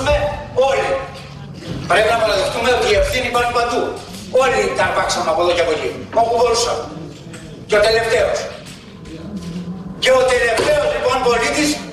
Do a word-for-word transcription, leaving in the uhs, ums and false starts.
πληρώσουμε όλοι. Πρέπει να παραδεχτούμε ότι η ευθύνη υπάρχει παντού. Όλοι τα αρπάξαμε από εδώ και από εκεί, όπου μπορούσαμε. Και ο τελευταίος. Και ο τελευταίος λοιπόν πολίτης